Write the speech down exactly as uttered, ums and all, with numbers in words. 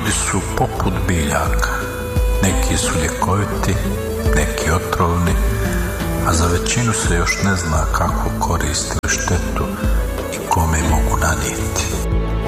Ljudi su poput biljaka, neki su ljekoviti, neki otrovni, a za većinu se još ne zna kakvu korist ili štetu i kome mogu nanijeti.